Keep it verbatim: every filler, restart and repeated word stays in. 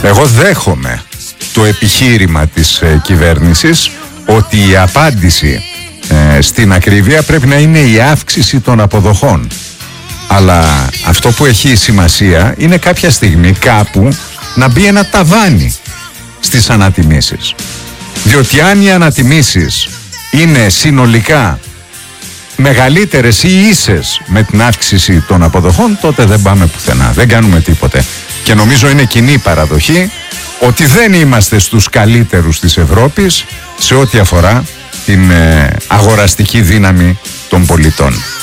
Εγώ δέχομαι το επιχείρημα της ε, κυβέρνησης ότι η απάντηση ε, στην ακρίβεια πρέπει να είναι η αύξηση των αποδοχών. Αλλά αυτό που έχει σημασία είναι κάποια στιγμή κάπου να μπει ένα ταβάνι στις ανατιμήσεις. Διότι αν οι ανατιμήσεις είναι συνολικά μεγαλύτερες ή ίσες με την αύξηση των αποδοχών, τότε δεν πάμε πουθενά, δεν κάνουμε τίποτε. Και νομίζω είναι κοινή παραδοχή ότι δεν είμαστε στους καλύτερους της Ευρώπης σε ό,τι αφορά την ε, αγοραστική δύναμη των πολιτών.